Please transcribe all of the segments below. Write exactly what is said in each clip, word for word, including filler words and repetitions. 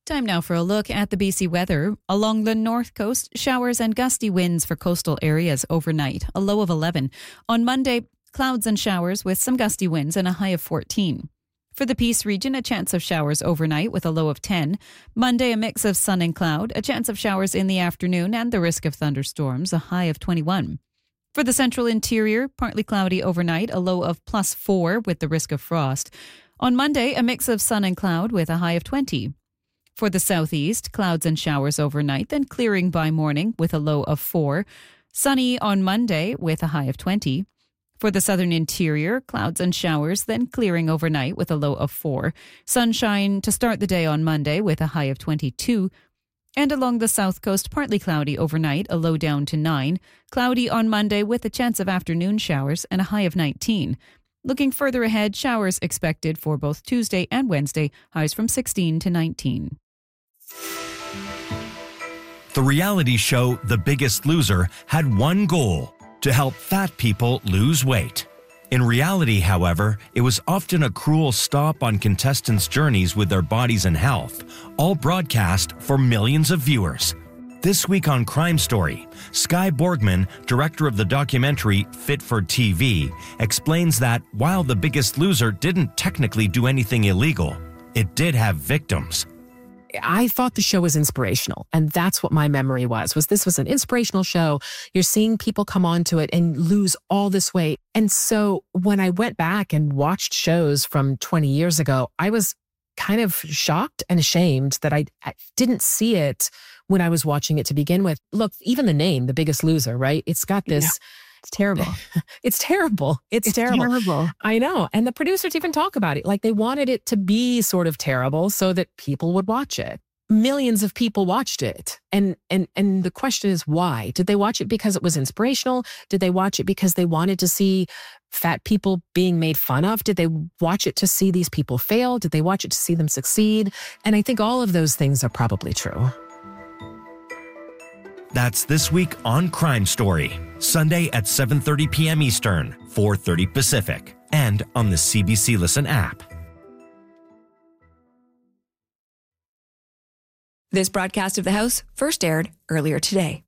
Time now for a look at the B C weather. Along the north coast, showers and gusty winds for coastal areas overnight, a low of eleven. On Monday, clouds and showers with some gusty winds and a high of fourteen. For the Peace region, a chance of showers overnight with a low of ten. Monday, a mix of sun and cloud, a chance of showers in the afternoon and the risk of thunderstorms, a high of twenty-one. For the central interior, partly cloudy overnight, a low of plus four with the risk of frost. On Monday, a mix of sun and cloud with a high of twenty. For the southeast, clouds and showers overnight, then clearing by morning with a low of four. Sunny on Monday with a high of twenty. For the southern interior, clouds and showers, then clearing overnight with a low of four. Sunshine to start the day on Monday with a high of twenty-two. And along the south coast, partly cloudy overnight, a low down to nine. Cloudy on Monday with a chance of afternoon showers and a high of nineteen. Looking further ahead, showers expected for both Tuesday and Wednesday, highs from sixteen to nineteen. The reality show The Biggest Loser had one goal: to help fat people lose weight. In reality, however, it was often a cruel stop on contestants' journeys with their bodies and health, all broadcast for millions of viewers. This week on Crime Story, Skye Borgman, director of the documentary Fit for T V, explains that while The Biggest Loser didn't technically do anything illegal, it did have victims. I thought the show was inspirational, and that's what my memory was, was this was an inspirational show. You're seeing people come onto it and lose all this weight. And so when I went back and watched shows from twenty years ago, I was kind of shocked and ashamed that I, I didn't see it when I was watching it to begin with. Look, even the name, The Biggest Loser, right? It's got this... Yeah. It's terrible. It's terrible. It's, it's terrible. terrible. I know. And the producers even talk about it. Like they wanted it to be sort of terrible so that people would watch it. Millions of people watched it. And and and the question is why? Did they watch it because it was inspirational? Did they watch it because they wanted to see fat people being made fun of? Did they watch it to see these people fail? Did they watch it to see them succeed? And I think all of those things are probably true. That's this week on Crime Story, Sunday at seven thirty p.m. Eastern, four thirty Pacific, and on the C B C Listen app. This broadcast of The House first aired earlier today.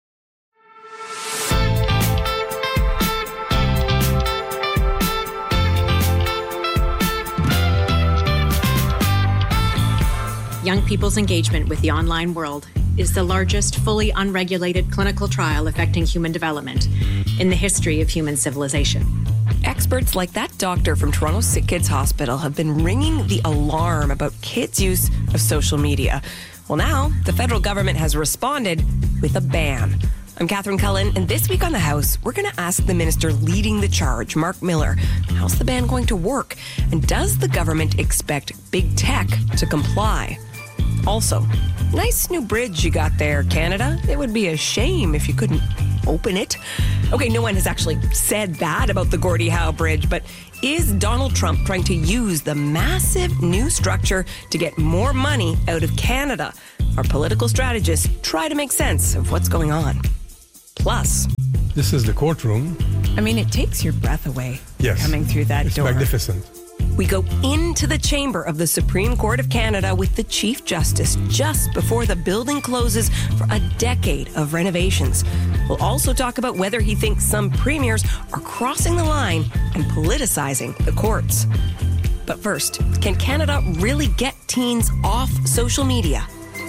Young people's engagement with the online world is the largest fully unregulated clinical trial affecting human development in the history of human civilization. Experts like that doctor from Toronto Sick Kids Hospital have been ringing the alarm about kids' use of social media. Well, now the federal government has responded with a ban. I'm Catherine Cullen, and this week on The House, we're going to ask the minister leading the charge, Mark Miller, how's the ban going to work? And does the government expect big tech to comply? Also, nice new bridge you got there, Canada. It would be a shame if you couldn't open it. Okay, no one has actually said that about the Gordie Howe Bridge, but is Donald Trump trying to use the massive new structure to get more money out of Canada? Our political strategists try to make sense of what's going on. Plus, this is the courtroom. I mean, it takes your breath away. Yes. Coming through that it's door. It's magnificent. We go into the chamber of the Supreme Court of Canada with the Chief Justice just before the building closes for a decade of renovations. We'll also talk about whether he thinks some premiers are crossing the line and politicizing the courts. But first, can Canada really get teens off social media?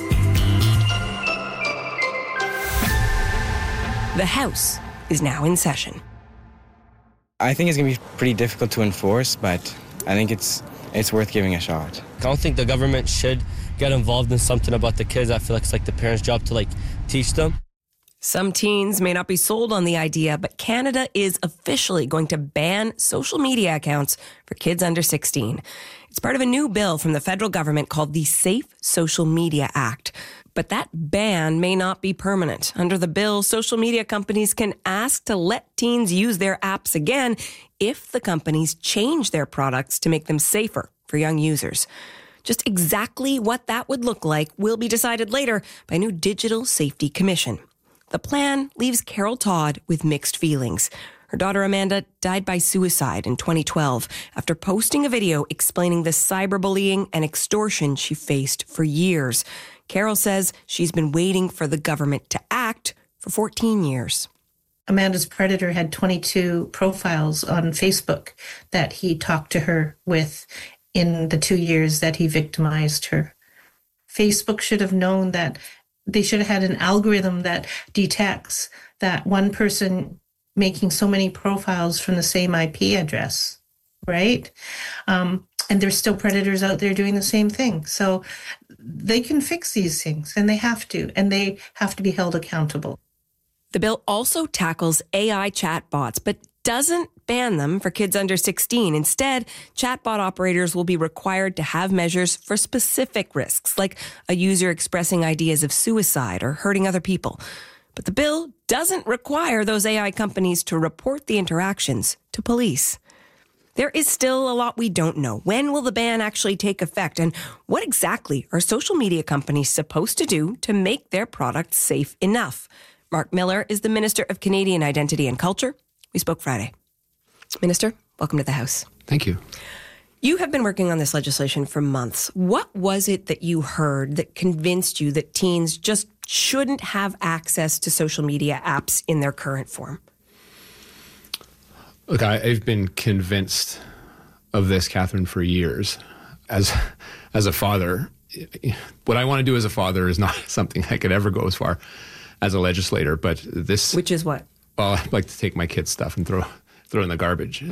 The House is now in session. I think it's going to be pretty difficult to enforce, but I think it's it's worth giving a shot. I don't think the government should get involved in something about the kids. I feel like it's like the parents' job to like teach them. Some teens may not be sold on the idea, but Canada is officially going to ban social media accounts for kids under sixteen. It's part of a new bill from the federal government called the Safe Social Media Act. But that ban may not be permanent. Under the bill, social media companies can ask to let teens use their apps again if the companies change their products to make them safer for young users. Just exactly what that would look like will be decided later by a new Digital Safety Commission. The plan leaves Carol Todd with mixed feelings. Her daughter Amanda died by suicide in twenty twelve after posting a video explaining the cyberbullying and extortion she faced for years. Carol says she's been waiting for the government to act for fourteen years. Amanda's predator had twenty-two profiles on Facebook that he talked to her with in the two years that he victimized her. Facebook should have known that they should have had an algorithm that detects that one person making so many profiles from the same I P address, right? Um, and there's still predators out there doing the same thing. So they can fix these things, and they have to, and they have to be held accountable. The bill also tackles A I chatbots, but doesn't ban them for kids under sixteen. Instead, chatbot operators will be required to have measures for specific risks, like a user expressing ideas of suicide or hurting other people. But the bill doesn't require those A I companies to report the interactions to police. There is still a lot we don't know. When will the ban actually take effect? And what exactly are social media companies supposed to do to make their products safe enough? Mark Miller is the Minister of Canadian Identity and Culture. We spoke Friday. Minister, welcome to the House. Thank you. You have been working on this legislation for months. What was it that you heard that convinced you that teens just shouldn't have access to social media apps in their current form? Look, I, I've been convinced of this, Catherine, for years. As as a father, what I want to do as a father is not something I could ever go as far as a legislator. But this, which is what? Well, I'd like to take my kids' stuff and throw throw it in the garbage.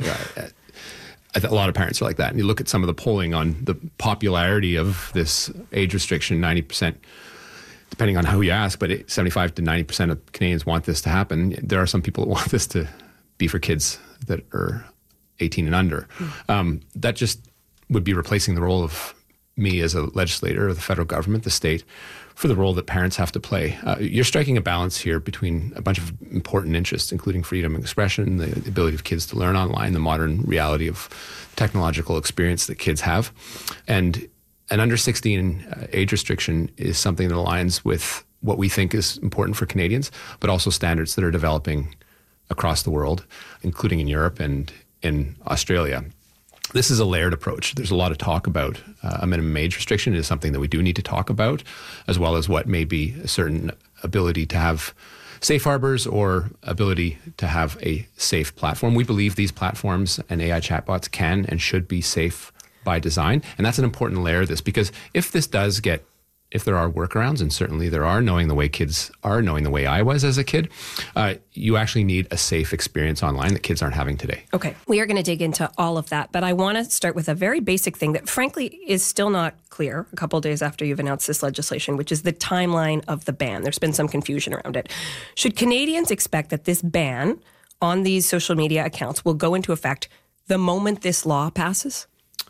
I think a lot of parents are like that. And you look at some of the polling on the popularity of this age restriction, ninety percent, depending on who you ask, but seventy-five to ninety percent of Canadians want this to happen. There are some people that want this to be for kids that are eighteen and under. Mm. Um, that just would be replacing the role of me as a legislator, or the federal government, the state, for the role that parents have to play. Uh, you're striking a balance here between a bunch of important interests, including freedom of expression, the, the ability of kids to learn online, the modern reality of technological experience that kids have. And an under sixteen uh, age restriction is something that aligns with what we think is important for Canadians, but also standards that are developing across the world, including in Europe and in Australia. This is a layered approach. There's a lot of talk about uh, a minimum age restriction. It is something that we do need to talk about, as well as what may be a certain ability to have safe harbors or ability to have a safe platform. We believe these platforms and A I chatbots can and should be safe by design. And that's an important layer of this, because if this does get, if there are workarounds, and certainly there are, knowing the way kids are, knowing the way I was as a kid, uh, you actually need a safe experience online that kids aren't having today. Okay, we are going to dig into all of that, but I want to start with a very basic thing that frankly is still not clear a couple of days after you've announced this legislation, which is the timeline of the ban. There's been some confusion around it. Should Canadians expect that this ban on these social media accounts will go into effect the moment this law passes?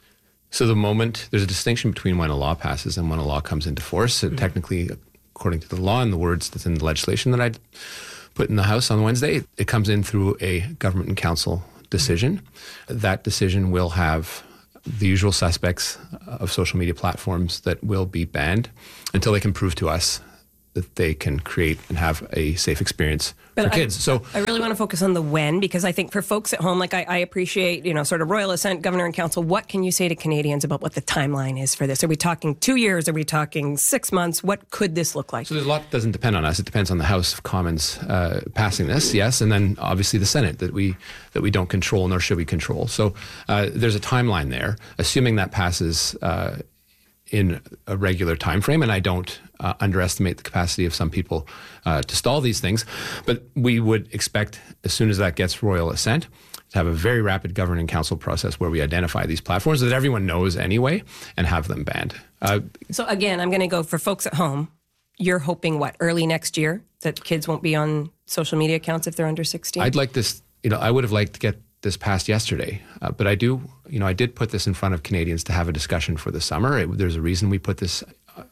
So the moment, there's a distinction between when a law passes and when a law comes into force. So mm-hmm. technically, according to the law and the words that's in the legislation that I put in the House on Wednesday, it comes in through a government and council decision. Mm-hmm. That decision will have the usual suspects of social media platforms that will be banned until they can prove to us that they can create and have a safe experience but for kids. I, so I really want to focus on the when, because I think for folks at home, like I, I appreciate, you know, sort of royal assent, governor and council. What can you say to Canadians about what the timeline is for this? Are we talking two years? Are we talking six months? What could this look like? So there's a lot that doesn't depend on us. It depends on the House of Commons uh, passing this, yes, and then obviously the Senate that we that we don't control, nor should we control. So uh, there's a timeline there. Assuming that passes uh, in a regular time frame, and I don't uh, underestimate the capacity of some people uh, to stall these things, but we would expect, as soon as that gets royal assent, to have a very rapid governing council process where we identify these platforms that everyone knows anyway and have them banned. Uh, so again, I'm going to go for folks at home. You're hoping what, early next year, that kids won't be on social media accounts if they're under sixteen? I'd like this, you know, I would have liked to get this passed yesterday, uh, but I do, you know, I did put this in front of Canadians to have a discussion for the summer. It, there's a reason we put this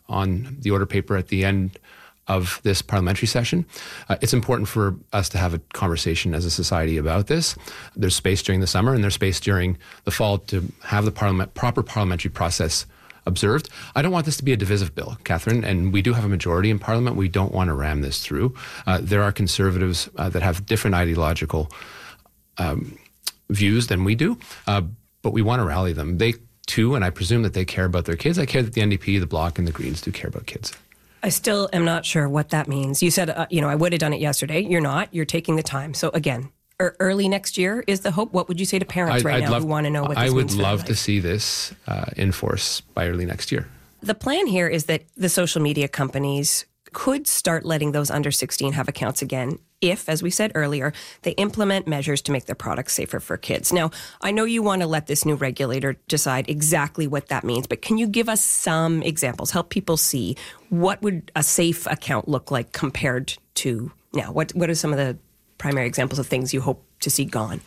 on the order paper at the end of this parliamentary session. Uh, it's important for us to have a conversation as a society about this. There's space during the summer and there's space during the fall to have the parliament, proper parliamentary process observed. I don't want this to be a divisive bill, Catherine, and we do have a majority in Parliament. We don't want to ram this through. Uh, there are Conservatives uh, that have different ideological um, views than we do, uh, but we want to rally them. They too, and I presume that they care about their kids. I care that the N D P, the Bloc, and the Greens do care about kids. I still am not sure what that means. You said, uh, you know, I would have done it yesterday. You're not. You're taking the time. So again, er, early next year is the hope. What would you say to parents I, right I'd now love, who want to know what this I means would for love their to life? see this uh, in force by early next year. The plan here is that the social media companies could start letting those under sixteen have accounts again if, as we said earlier, they implement measures to make their products safer for kids. Now, I know you want to let this new regulator decide exactly what that means, but can you give us some examples, help people see what would a safe account look like compared to now? What What are some of the primary examples of things you hope to see gone?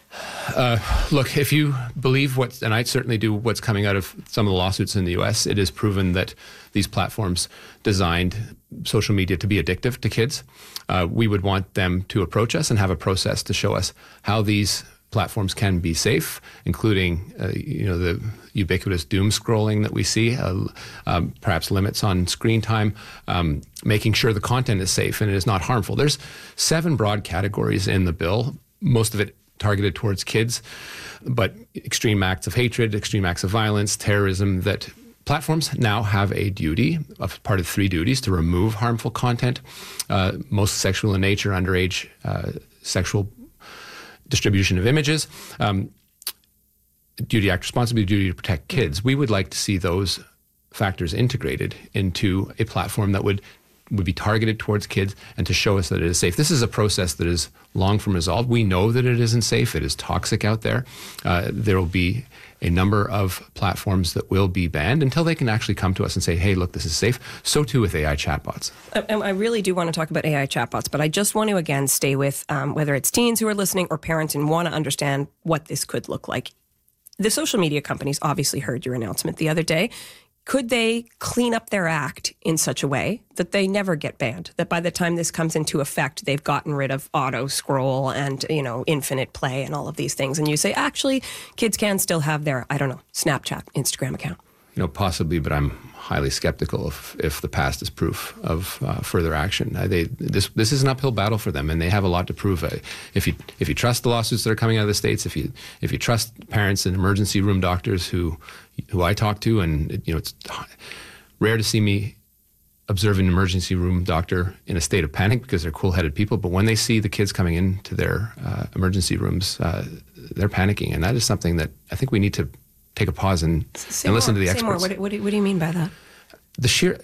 Uh, look, if you believe what, and I certainly do, what's coming out of some of the lawsuits in the U S, it is proven that these platforms designed social media to be addictive to kids. Uh, we would want them to approach us and have a process to show us how these platforms can be safe, including uh, you know the ubiquitous doom scrolling that we see, uh, um, perhaps limits on screen time, um, making sure the content is safe and it is not harmful. There's seven broad categories in the bill, most of it targeted towards kids, but extreme acts of hatred, extreme acts of violence, terrorism, that platforms now have a duty, of part of three duties, to remove harmful content, uh, most sexual in nature, underage uh, sexual distribution of images, um, duty to act responsibly, duty to protect kids. We would like to see those factors integrated into a platform that would would be targeted towards kids and to show us that it is safe. This is a process that is long from resolved. We know that it isn't safe. It is toxic out there. Uh, there will be a number of platforms that will be banned until they can actually come to us and say, hey, look, this is safe. So too with A I chatbots. I, I really do want to talk about A I chatbots, but I just want to, again, stay with um, whether it's teens who are listening or parents and want to understand what this could look like. The social media companies obviously heard your announcement the other day. Could they clean up their act in such a way that they never get banned? That by the time this comes into effect, they've gotten rid of auto scroll and, you know, infinite play and all of these things. And you say, actually, kids can still have their, I don't know, Snapchat, Instagram account. You know, possibly, but I'm highly skeptical if, if the past is proof of uh, further action. Uh, they this this is an uphill battle for them, and they have a lot to prove. Uh, if you if you trust the lawsuits that are coming out of the states, if you if you trust parents and emergency room doctors who who I talk to, and you know, it's rare to see me observe an emergency room doctor in a state of panic because they're cool-headed people. But when they see the kids coming into their uh, emergency rooms, uh, they're panicking, and that is something that I think we need to take a pause and, and listen more, to the say experts. More. What, what, do, what do you mean by that? The sheer,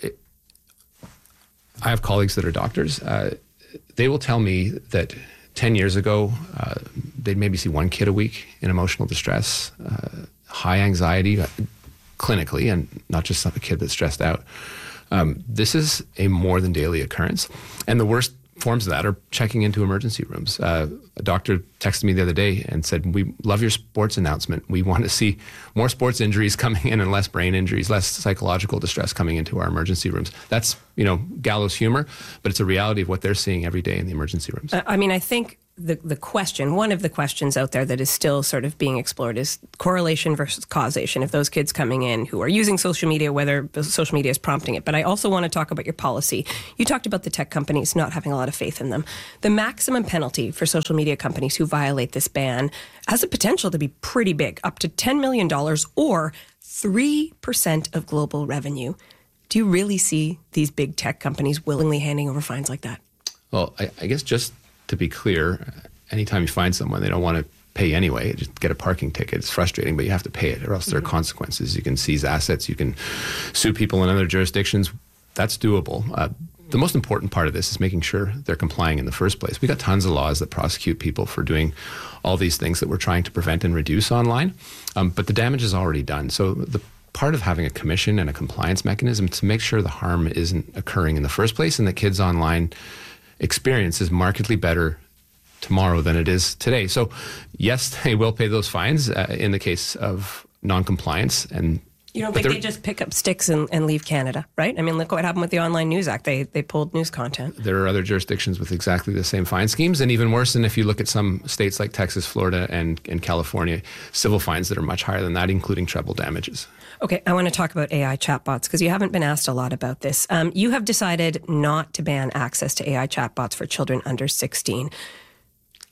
I have colleagues that are doctors. Uh, they will tell me that ten years ago, uh, they'd maybe see one kid a week in emotional distress, uh, high anxiety, uh, clinically, and not just a kid that's stressed out. Um, this is a more than daily occurrence. And the worst forms of that are checking into emergency rooms. Uh, a doctor texted me the other day and said, we love your sports announcement. We want to see more sports injuries coming in and less brain injuries, less psychological distress coming into our emergency rooms. That's, you know, gallows humor, but it's a reality of what they're seeing every day in the emergency rooms. I mean, I think the the question, one of the questions out there that is still sort of being explored is correlation versus causation of those kids coming in who are using social media, whether social media is prompting it. But I also want to talk about your policy. You talked about the tech companies not having a lot of faith in them. The maximum penalty for social media companies who violate this ban has the potential to be pretty big, up to ten million dollars or three percent of global revenue. Do you really see these big tech companies willingly handing over fines like that? Well, I, I guess just to be clear, anytime you find someone, they don't want to pay anyway. Just get a parking ticket. It's frustrating, but you have to pay it, or else there are consequences. You can seize assets. You can sue people in other jurisdictions. That's doable. Uh, the most important part of this is making sure they're complying in the first place. We got tons of laws that prosecute people for doing all these things that we're trying to prevent and reduce online, um, but the damage is already done. So the part of having a commission and a compliance mechanism is to make sure the harm isn't occurring in the first place and that kids online experience is markedly better tomorrow than it is today. So yes, they will pay those fines uh, in the case of non-compliance. And you don't think they just pick up sticks and, and leave Canada, right? I mean, look what happened with the Online News Act. They they pulled news content. There are other jurisdictions with exactly the same fine schemes, and even worse than if you look at some states like Texas, Florida, and, and California, civil fines that are much higher than that, including treble damages. Okay, I want to talk about A I chatbots because you haven't been asked a lot about this. Um, you have decided not to ban access to A I chatbots for children under sixteen.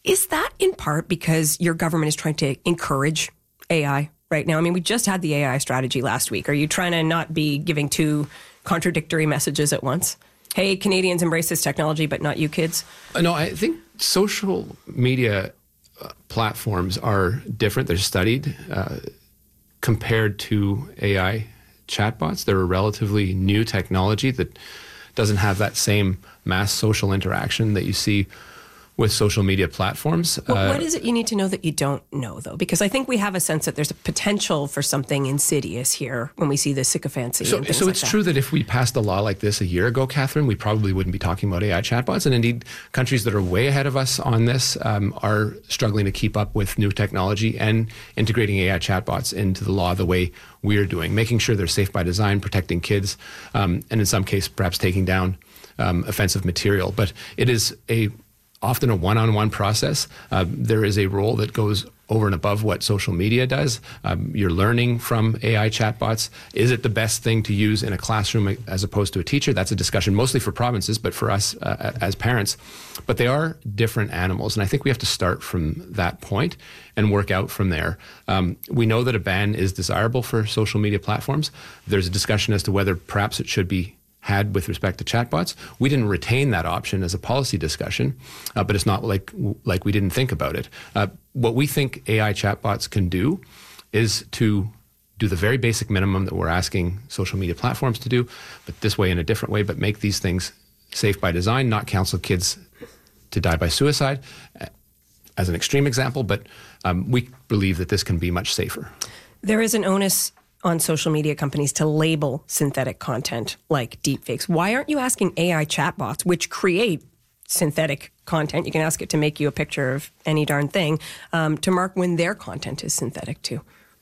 Is that in part because your government is trying to encourage A I right now? I mean, we just had the A I strategy last week. Are you trying to not be giving two contradictory messages at once? Hey, Canadians embrace this technology, but not you kids? No, I think social media uh, platforms are different. They're studied uh, compared to A I chatbots. They're a relatively new technology that doesn't have that same mass social interaction that you see with social media platforms. Well, uh, what is it you need to know that you don't know, though? Because I think we have a sense that there's a potential for something insidious here when we see the sycophancy. So, and things so like it's that. true that if we passed a law like this a year ago, Catherine, we probably wouldn't be talking about A I chatbots. And indeed, countries that are way ahead of us on this um, are struggling to keep up with new technology and integrating A I chatbots into the law the way we're doing, making sure they're safe by design, protecting kids, um, and in some case, perhaps taking down um, offensive material. But it is a often a one-on-one process. Uh, there is a role that goes over and above what social media does. Um, you're learning from A I chatbots. Is it the best thing to use in a classroom as opposed to a teacher? That's a discussion mostly for provinces, but for us uh, as parents. But they are different animals, and I think we have to start from that point and work out from there. Um, we know that a ban is desirable for social media platforms. There's a discussion as to whether perhaps it should be had with respect to chatbots. We didn't retain that option as a policy discussion, uh, but it's not like like we didn't think about it. Uh, what we think A I chatbots can do is to do the very basic minimum that we're asking social media platforms to do, but this way in a different way, but make these things safe by design, not counsel kids to die by suicide, as an extreme example, but um, we believe that this can be much safer. There is an onus on social media companies to label synthetic content like deepfakes. Why aren't you asking A I chatbots, which create synthetic content, you can ask it to make you a picture of any darn thing, um, to mark when their content is synthetic too?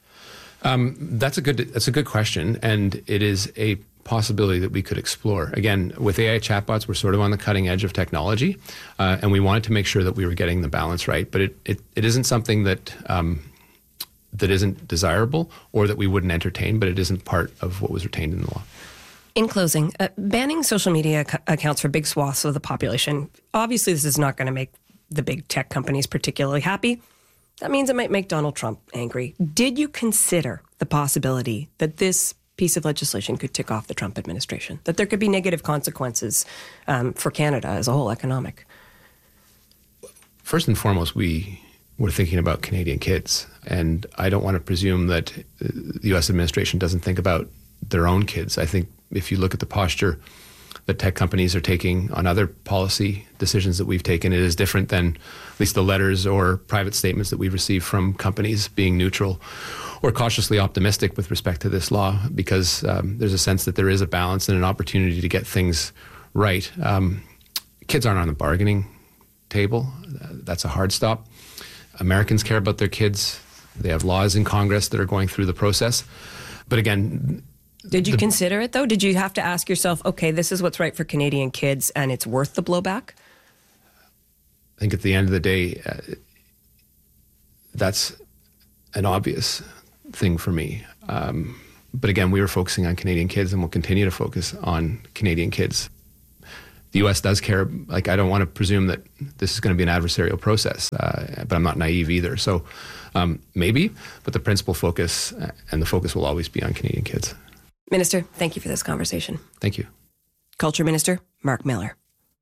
Um, that's a good that's a good question, and it is a possibility that we could explore. Again, with A I chatbots, we're sort of on the cutting edge of technology, uh, and we wanted to make sure that we were getting the balance right. But it it, it isn't something that um, that isn't desirable or that we wouldn't entertain, but it isn't part of what was retained in the law. In closing, uh, banning social media ac- accounts for big swaths of the population. Obviously, this is not going to make the big tech companies particularly happy. That means it might make Donald Trump angry. Did you consider the possibility that this piece of legislation could tick off the Trump administration, that there could be negative consequences um, for Canada as a whole, economic? First and foremost, we were thinking about Canadian kids, and I don't want to presume that the U S administration doesn't think about their own kids. I think if you look at the posture that tech companies are taking on other policy decisions that we've taken, it is different than at least the letters or private statements that we've received from companies being neutral or cautiously optimistic with respect to this law, because um, there's a sense that there is a balance and an opportunity to get things right. Um, kids aren't on the bargaining table. Uh, that's a hard stop. Americans care about their kids. They have laws in Congress that are going through the process. But again, did you the, consider it, though? Did you have to ask yourself, okay, this is what's right for Canadian kids and it's worth the blowback? I think at the end of the day, uh, that's an obvious thing for me. Um, but again, we were focusing on Canadian kids and we'll continue to focus on Canadian kids. The U S does care. Like, I don't want to presume that this is going to be an adversarial process, uh, but I'm not naive either. So um, maybe, but the principal focus uh, and the focus will always be on Canadian kids. Minister, thank you for this conversation. Thank you. Culture Minister Mark Miller.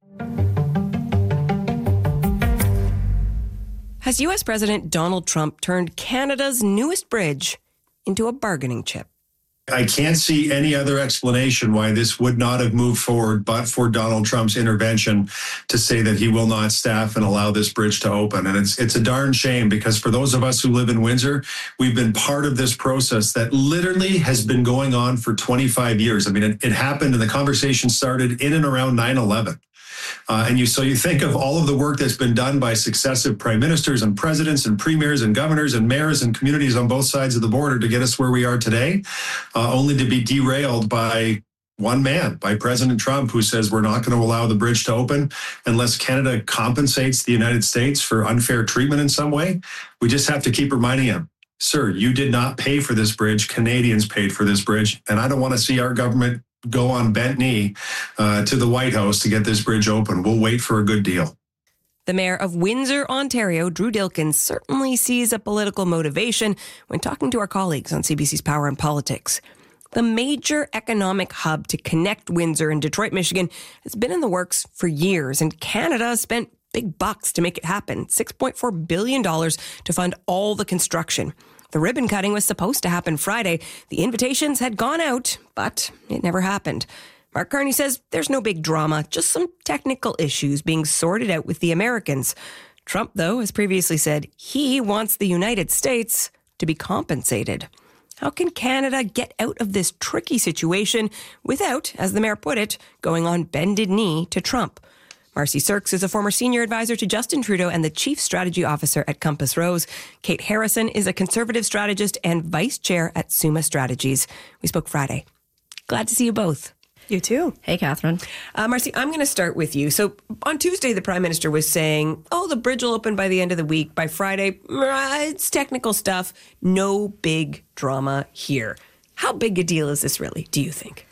Has U S President Donald Trump turned Canada's newest bridge into a bargaining chip? I can't see any other explanation why this would not have moved forward but for Donald Trump's intervention to say that he will not staff and allow this bridge to open. And it's it's a darn shame, because for those of us who live in Windsor, we've been part of this process that literally has been going on for twenty-five years. I mean, it, it happened and the conversation started in and around nine eleven. Uh, and you so you think of all of the work that's been done by successive prime ministers and presidents and premiers and governors and mayors and communities on both sides of the border to get us where we are today, uh, only to be derailed by one man, by President Trump, who says we're not going to allow the bridge to open unless Canada compensates the United States for unfair treatment in some way. We just have to keep reminding him, sir, you did not pay for this bridge. Canadians paid for this bridge. And I don't want to see our government go on bent knee uh, to the White House to get this bridge open. We'll wait for a good deal. The mayor of Windsor, Ontario, Drew Dilkens, certainly sees a political motivation when talking to our colleagues on C B C's Power and Politics. The major economic hub to connect Windsor and Detroit, Michigan, has been in the works for years, and Canada has spent big bucks to make it happen, six point four billion dollars to fund all the construction. The ribbon cutting was supposed to happen Friday. The invitations had gone out, but it never happened. Mark Carney says there's no big drama, just some technical issues being sorted out with the Americans. Trump, though, has previously said he wants the United States to be compensated. How can Canada get out of this tricky situation without, as the mayor put it, going on bended knee to Trump? Marcy Serks is a former senior advisor to Justin Trudeau and the chief strategy officer at Compass Rose. Kate Harrison is a conservative strategist and vice chair at Summa Strategies. We spoke Friday. Glad to see you both. You too. Hey, Catherine. Uh, Marcy, I'm going to start with you. So on Tuesday, the Prime Minister was saying, oh, the bridge will open by the end of the week. By Friday, it's technical stuff. No big drama here. How big a deal is this really, do you think?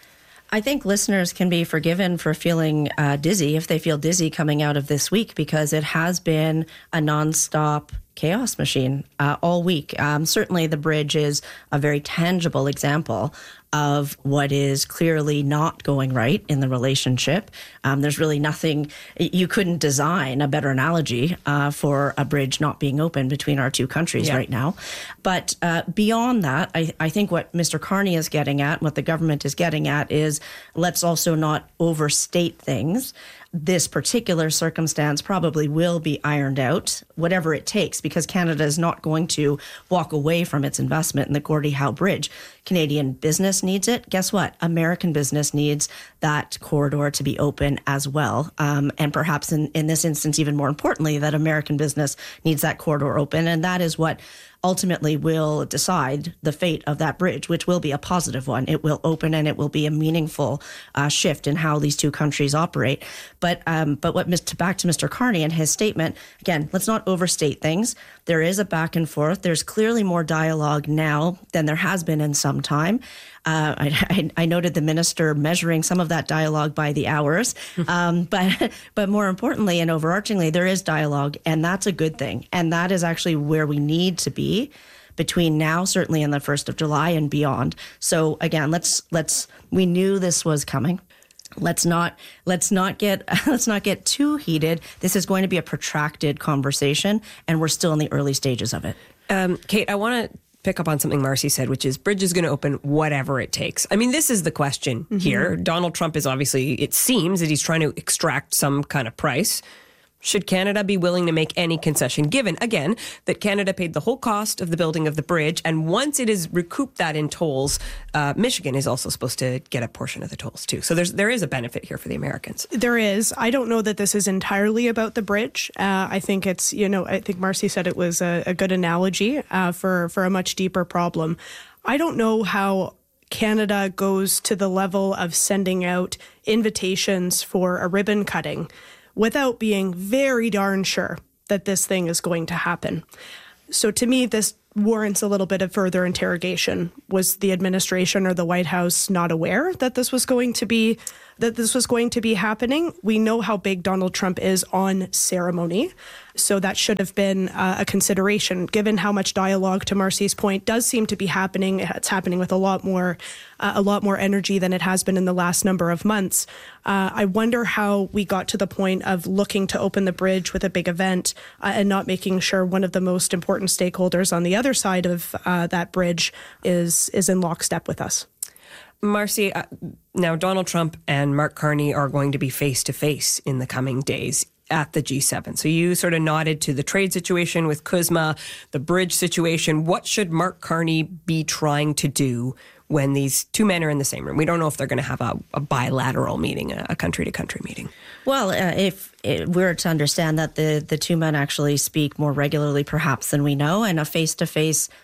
I think listeners can be forgiven for feeling uh, dizzy if they feel dizzy coming out of this week, because it has been a nonstop chaos machine uh, all week. Um, certainly the bridge is a very tangible example of what is clearly not going right in the relationship. Um, there's really nothing, you couldn't design a better analogy uh, for a bridge not being open between our two countries yeah. right now. But uh, beyond that, I, I think what Mister Carney is getting at, what the government is getting at, is let's also not overstate things. This particular circumstance probably will be ironed out, whatever it takes, because Canada is not going to walk away from its investment in the Gordie Howe Bridge. Canadian business needs it. Guess what? American business needs that corridor to be open as well. Um, and perhaps in, in this instance, even more importantly, that American business needs that corridor open. And that is what ultimately will decide the fate of that bridge, which will be a positive one. It will open and it will be a meaningful uh, shift in how these two countries operate. But um, but what back to Mister Carney and his statement, again, let's not overstate things. There is a back and forth. There's clearly more dialogue now than there has been in some time. Uh, I, I noted the minister measuring some of that dialogue by the hours. Um, but but more importantly and overarchingly, there is dialogue, and that's a good thing. And that is actually where we need to be between now, certainly and the first of July and beyond. So again, let's let's we knew this was coming. Let's not let's not get let's not get too heated. This is going to be a protracted conversation, and we're still in the early stages of it. Um, Kate, I want to pick up on something Marcy said, which is bridge is going to open whatever it takes. I mean, this is the question mm-hmm. here. Donald Trump is obviously, it seems that he's trying to extract some kind of price. Should Canada be willing to make any concession, given, again, that Canada paid the whole cost of the building of the bridge, and once it is recouped that in tolls, uh, Michigan is also supposed to get a portion of the tolls too. So there's there is a benefit here for the Americans. There is. I don't know that this is entirely about the bridge. Uh, I think it's, you know, I think Marcy said it was a, a good analogy uh, for, for a much deeper problem. I don't know how Canada goes to the level of sending out invitations for a ribbon cutting without being very darn sure that this thing is going to happen. So to me, this warrants a little bit of further interrogation. Was the administration or the White House not aware that this was going to be that this was going to be happening? We know how big Donald Trump is on ceremony, so that should have been uh, a consideration. Given how much dialogue, to Marcy's point, does seem to be happening, it's happening with a lot more, uh, a lot more energy than it has been in the last number of months. Uh, I wonder how we got to the point of looking to open the bridge with a big event uh, and not making sure one of the most important stakeholders on the other side of uh, that bridge is is in lockstep with us. Marcy, uh, now Donald Trump and Mark Carney are going to be face-to-face in the coming days at the G seven. So you sort of nodded to the trade situation with Kuzma, the bridge situation. What should Mark Carney be trying to do when these two men are in the same room? We don't know if they're going to have a, a bilateral meeting, a, a country-to-country meeting. Well, uh, if it, we're to understand that the, the two men actually speak more regularly perhaps than we know, and a face-to-face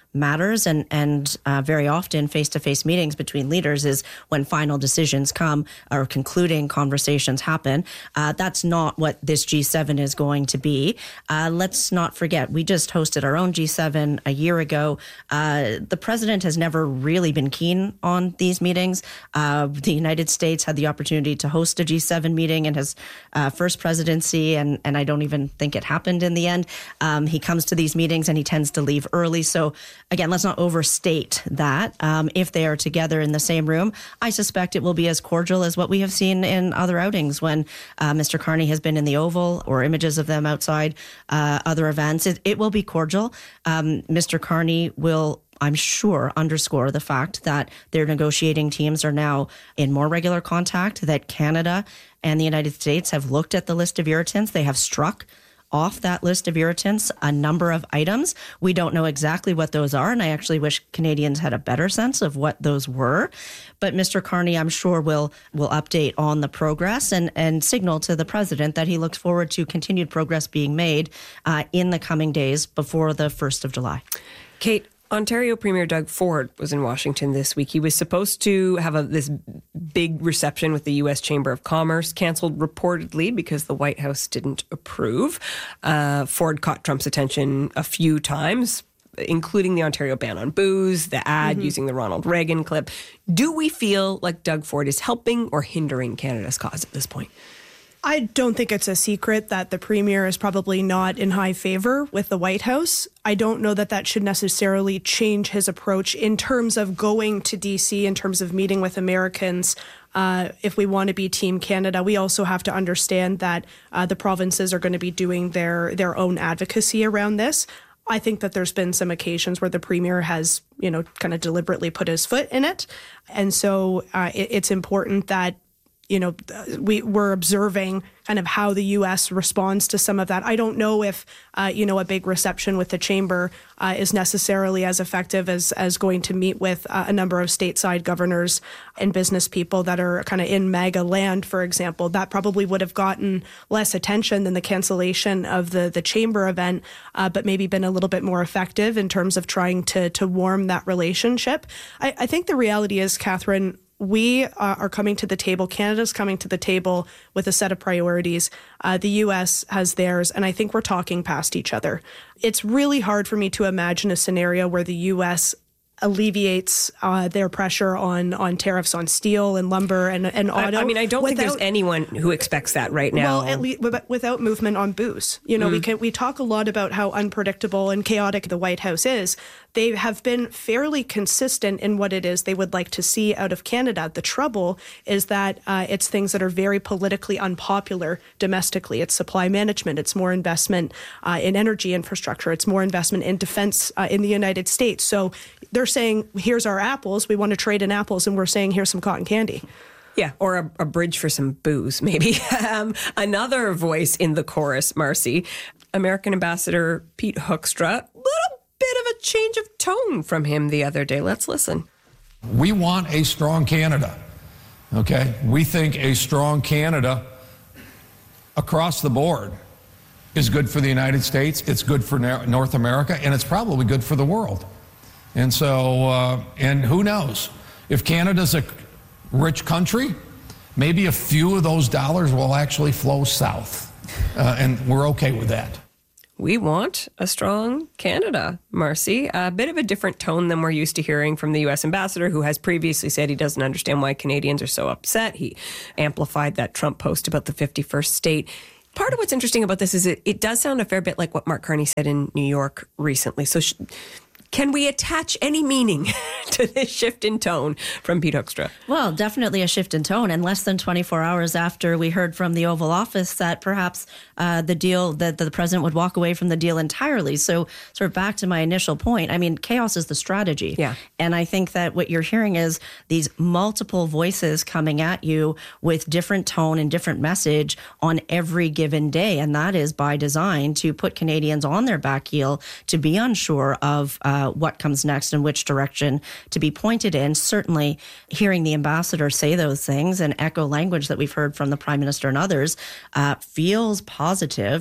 matters, and and uh, very often face-to-face meetings between leaders is when final decisions come or concluding conversations happen. Uh, that's not what this G seven is going to be. Uh, let's not forget, we just hosted our own G seven a year ago. Uh, the president has never really been keen on these meetings. Uh, the United States had the opportunity to host a G seven meeting in his uh, first presidency, and, and I don't even think it happened in the end. Um, he comes to these meetings and he tends to leave early. So again, let's not overstate that. Um, if they are together in the same room, I suspect it will be as cordial as what we have seen in other outings when uh, Mister Carney has been in the Oval, or images of them outside uh, other events. It, it will be cordial. Um, Mister Carney will, I'm sure, underscore the fact that their negotiating teams are now in more regular contact, that Canada and the United States have looked at the list of irritants. They have struck off that list of irritants a number of items. We don't know exactly what those are, and I actually wish Canadians had a better sense of what those were. But Mister Carney, I'm sure, will will update on the progress and, and signal to the president that he looks forward to continued progress being made uh, in the coming days before the first of July. Kate, Ontario Premier Doug Ford was in Washington this week. He was supposed to have a, this big reception with the U S Chamber of Commerce, canceled reportedly because the White House didn't approve. Uh, Ford caught Trump's attention a few times, including the Ontario ban on booze, the ad mm-hmm. using the Ronald Reagan clip. Do we feel like Doug Ford is helping or hindering Canada's cause at this point? I don't think it's a secret that the premier is probably not in high favor with the White House. I don't know that that should necessarily change his approach in terms of going to D C, in terms of meeting with Americans. Uh, if we want to be Team Canada, we also have to understand that uh, the provinces are going to be doing their, their own advocacy around this. I think that there's been some occasions where the premier has, you know, kind of deliberately put his foot in it. And so uh, it, it's important that you know, we, we're observing kind of how the U S responds to some of that. I don't know if, uh, you know, a big reception with the chamber uh, is necessarily as effective as as going to meet with uh, a number of stateside governors and business people that are kind of in MAGA land, for example. That probably would have gotten less attention than the cancellation of the, the chamber event, uh, but maybe been a little bit more effective in terms of trying to, to warm that relationship. I, I think the reality is, Catherine, we uh, are coming to the table. Canada's coming to the table with a set of priorities. Uh, the U S has theirs, and I think we're talking past each other. It's really hard for me to imagine a scenario where the U S alleviates uh, their pressure on on tariffs on steel and lumber and, and auto. I, I mean, I don't without, think there's anyone who expects that right now. Well, at least without movement on booze. You know, mm. we can we talk a lot about how unpredictable and chaotic the White House is. They have been fairly consistent in what it is they would like to see out of Canada. The trouble is that uh, it's things that are very politically unpopular domestically. It's supply management. It's more investment uh, in energy infrastructure. It's more investment in defense uh, in the United States. So they're saying, here's our apples. We want to trade in apples. And we're saying, here's some cotton candy. Yeah, or a, a bridge for some booze, maybe. um, another voice in the chorus, Marcy, American Ambassador Pete Hoekstra. Little bit of a change of tone from him the other day. Let's listen. We want a strong Canada, okay? We think a strong Canada across the board is good for the United States, it's good for North America, and it's probably good for the world. And so, uh, and who knows? If Canada's a rich country, maybe a few of those dollars will actually flow south, uh, and we're okay with that. We want a strong Canada, Marcy. A bit of a different tone than we're used to hearing from the U S ambassador, who has previously said he doesn't understand why Canadians are so upset. He amplified that Trump post about the fifty-first state. Part of what's interesting about this is it, it does sound a fair bit like what Mark Carney said in New York recently. So sh- can we attach any meaning to this shift in tone from Pete Hoekstra? Well, definitely a shift in tone. And less than twenty-four hours after we heard from the Oval Office that perhaps uh, the deal, that the president would walk away from the deal entirely. So sort of back to my initial point, I mean, chaos is the strategy. Yeah. And I think that what you're hearing is these multiple voices coming at you with different tone and different message on every given day. And that is by design to put Canadians on their back heel, to be unsure of uh, Uh, what comes next and which direction to be pointed in. Certainly hearing the ambassador say those things and echo language that we've heard from the Prime Minister and others uh, feels positive.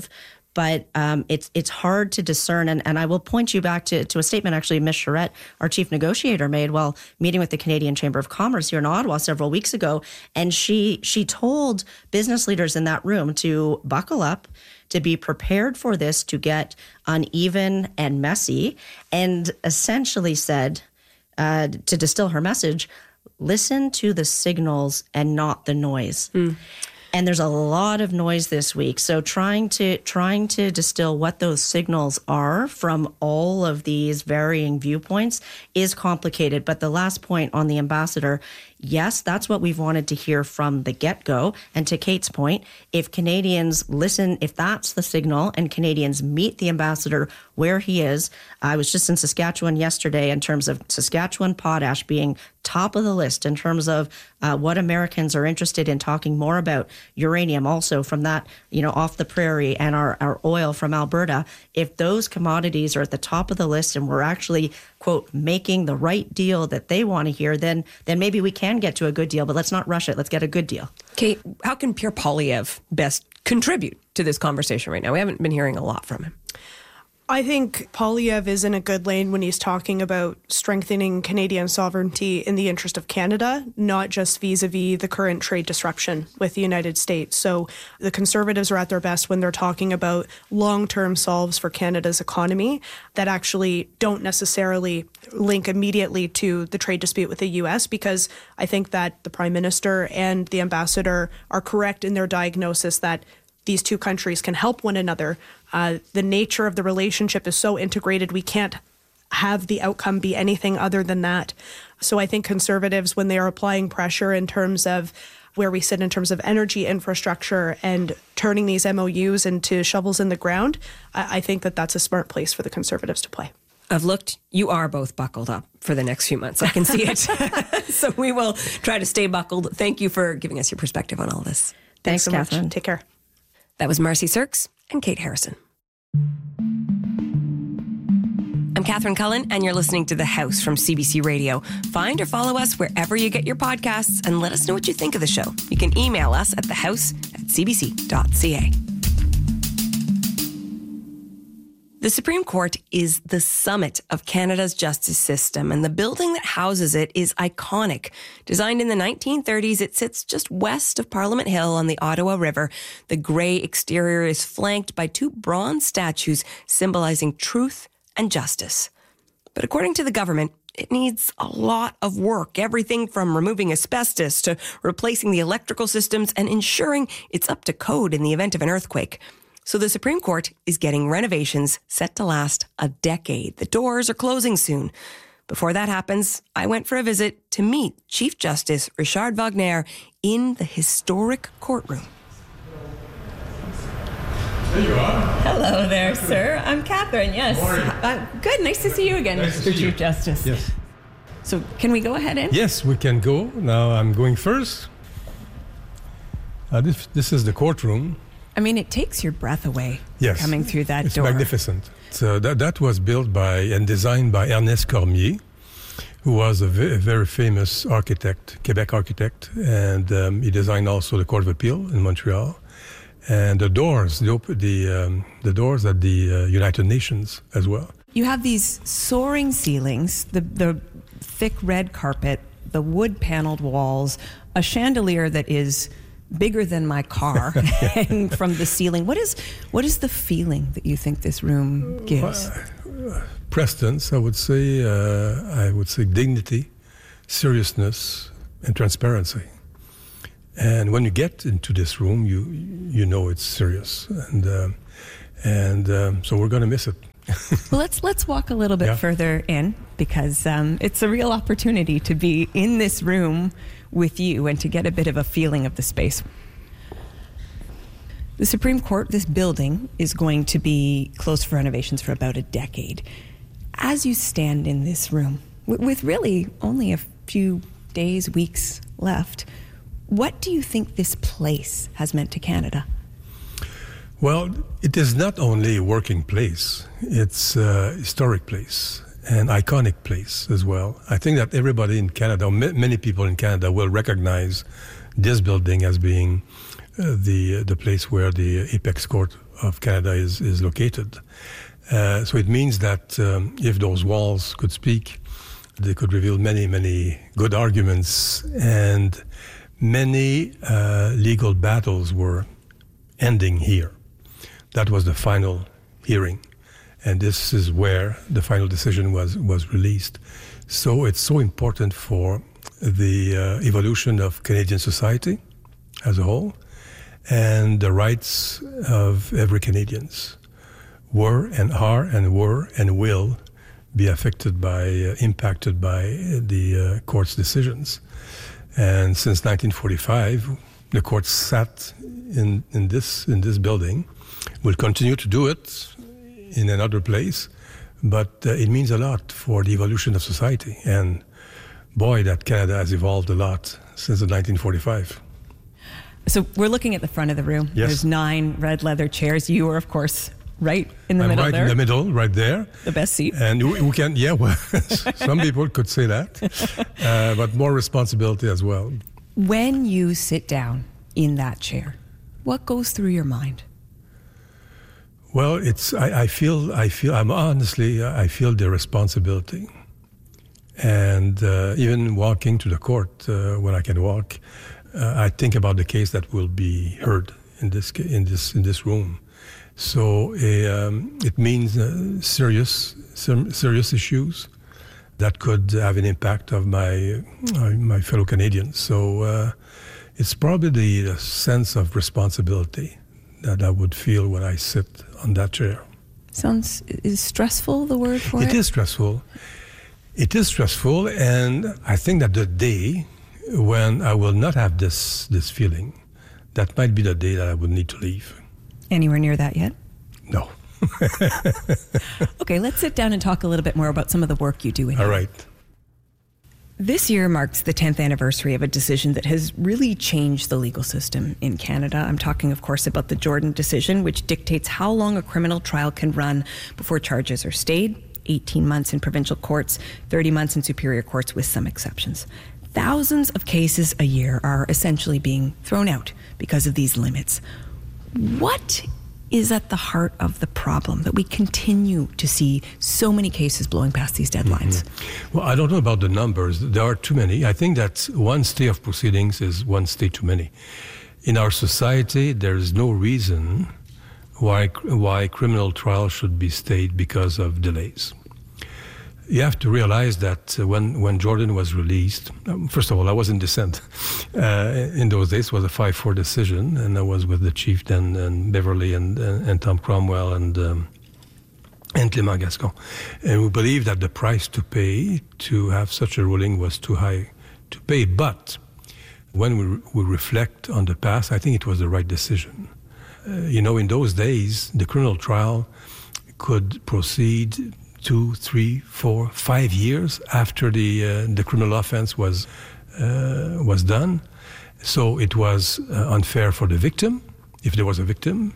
but um, it's it's hard to discern. And, and I will point you back to, to a statement actually Miz Charette, our chief negotiator, made while meeting with the Canadian Chamber of Commerce here in Ottawa several weeks ago. And she she told business leaders in that room to buckle up, to be prepared for this to get uneven and messy, and essentially said, uh, to distill her message, listen to the signals and not the noise. Mm. And there's a lot of noise this week. So trying to trying to distill what those signals are from all of these varying viewpoints is complicated. But the last point on the ambassador, yes, that's what we've wanted to hear from the get-go. And to Kate's point, if Canadians listen, if that's the signal and Canadians meet the ambassador where he is, I was just in Saskatchewan yesterday in terms of Saskatchewan potash being top of the list in terms of uh, what Americans are interested in talking more about. Uranium also from that, you know, off the prairie, and our, our oil from Alberta. If those commodities are at the top of the list and we're actually, quote, making the right deal that they want to hear, then then maybe we can get to a good deal, but let's not rush it. Let's get a good deal. Kate, how can Pierre Poilievre best contribute to this conversation right now? We haven't been hearing a lot from him. I think Poilievre is in a good lane when he's talking about strengthening Canadian sovereignty in the interest of Canada, not just vis-a-vis the current trade disruption with the United States. So the Conservatives are at their best when they're talking about long-term solves for Canada's economy that actually don't necessarily link immediately to the trade dispute with the U S, because I think that the Prime Minister and the Ambassador are correct in their diagnosis that these two countries can help one another. Uh, the nature of the relationship is so integrated, we can't have the outcome be anything other than that. So I think Conservatives, when they are applying pressure in terms of where we sit in terms of energy infrastructure and turning these M O Us into shovels in the ground, I, I think that that's a smart place for the Conservatives to play. I've looked. You are both buckled up for the next few months. I can see it. So we will try to stay buckled. Thank you for giving us your perspective on all this. Thanks, Thanks so Catherine. much. Take care. That was Marcy Sirks and Kate Harrison. I'm Catherine Cullen, and you're listening to The House from C B C Radio. Find or follow us wherever you get your podcasts, and let us know what you think of the show. You can email us at thehouse at c b c dot c a. The Supreme Court is the summit of Canada's justice system, and the building that houses it is iconic. Designed in the nineteen thirties, it sits just west of Parliament Hill on the Ottawa River. The grey exterior is flanked by two bronze statues symbolizing truth and justice. But according to the government, it needs a lot of work, everything from removing asbestos to replacing the electrical systems and ensuring it's up to code in the event of an earthquake. So the Supreme Court is getting renovations set to last a decade. The doors are closing soon. Before that happens, I went for a visit to meet Chief Justice Richard Wagner in the historic courtroom. There you are. Hello there, sir. I'm Catherine, yes. Uh, good, nice to see you again, nice Mister Chief you. Justice. Yes. So can we go ahead in? Yes, we can go. Now I'm going first. Uh, this, this is the courtroom. I mean, it takes your breath away Yes. coming through that it's door. It's magnificent. So that, that was built by and designed by Ernest Cormier, who was a very, very famous architect, Quebec architect, and um, he designed also the Court of Appeal in Montreal, and the doors, the op- the, um, the doors at the uh, United Nations as well. You have these soaring ceilings, the the thick red carpet, the wood-paneled walls, a chandelier that is bigger than my car hanging from the ceiling. What is what is the feeling that you think this room gives? Uh, Prestance, I would say. Uh, I would say dignity, seriousness, and transparency. And when you get into this room, you you know it's serious, and uh, and um, so we're going to miss it. Well, let's let's walk a little bit Yeah. further in, because um, it's a real opportunity to be in this room with you and to get a bit of a feeling of the space. The Supreme Court, this building, is going to be closed for renovations for about a decade. As you stand in this room, w- with really only a few days, weeks left, what do you think this place has meant to Canada? Well, it is not only a working place, it's a historic place, an iconic place as well. I think that everybody in Canada, or ma- many people in Canada, will recognize this building as being uh, the the place where the apex court of Canada is, is located. Uh, so it means that um, if those walls could speak, they could reveal many, many good arguments, and many uh, legal battles were ending here. That was the final hearing, and this is where the final decision was, was released. So it's so important for the uh, evolution of Canadian society as a whole, and the rights of every Canadians were and are and were and will be affected by, uh, impacted by the uh, court's decisions. And since nineteen forty-five, the court sat in, in this in this building, will continue to do it in another place, but uh, it means a lot for the evolution of society. And boy, that Canada has evolved a lot since nineteen forty-five. So we're looking at the front of the room. Yes. There's nine red leather chairs. You are, of course, right in the I'm middle right there. in the middle, right there. The best seat. And we, we can, yeah, well, some people could say that, uh, but more responsibility as well. When you sit down in that chair, what goes through your mind? Well, it's, I, I feel, I feel, I'm honestly, I feel the responsibility. And uh, even walking to the court, uh, when I can walk, uh, I think about the case that will be heard in this, in this, in this room. So uh, um, it means uh, serious, some serious issues that could have an impact of my uh, my fellow Canadians. So uh, it's probably the sense of responsibility that I would feel when I sit on that chair. Sounds, is stressful the word for it? It is stressful. It is stressful, and I think that the day when I will not have this this feeling, that might be the day that I would need to leave. Anywhere near that yet? No. Okay, let's sit down and talk a little bit more about some of the work you do in All here. right. This year marks the tenth anniversary of a decision that has really changed the legal system in Canada. I'm talking, of course, about the Jordan decision, which dictates how long a criminal trial can run before charges are stayed. eighteen months in provincial courts, thirty months in superior courts, with some exceptions. Thousands of cases a year are essentially being thrown out because of these limits. What is at the heart of the problem that we continue to see so many cases blowing past these deadlines? Mm-hmm. Well, I don't know about the numbers. There are too many. I think that one stay of proceedings is one stay too many. In our society, there is no reason why why criminal trials should be stayed because of delays. You have to realize that uh, when, when Jordan was released, um, first of all, I was in dissent. Uh, in those days, it was a five four decision, and I was with the chief then, and Beverly, and, and, and Tom Cromwell, and um, and Clément Gascon. And we believed that the price to pay to have such a ruling was too high to pay. But when we, re- we reflect on the past, I think it was the right decision. Uh, you know, in those days, the criminal trial could proceed two, three, four, five years after the uh, the criminal offense was uh, was done. So it was uh, unfair for the victim, if there was a victim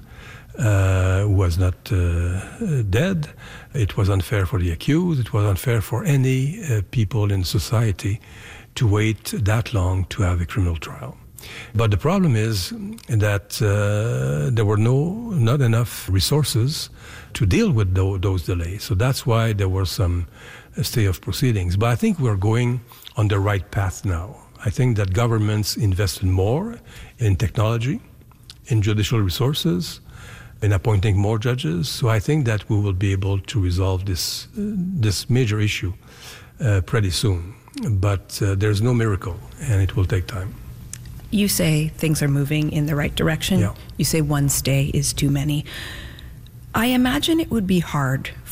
uh, who was not uh, dead. It was unfair for the accused. It was unfair for any uh, people in society to wait that long to have a criminal trial. But the problem is that uh, there were no not enough resources to deal with th- those delays. So that's why there were some uh, stay of proceedings. But I think we're going on the right path now. I think that governments invested more in technology, in judicial resources, in appointing more judges. So I think that we will be able to resolve this uh, this major issue uh, pretty soon. But uh, there's no miracle, and it will take time. You say things are moving in the right direction. Yeah. You say one stay is too many. I imagine it would be hard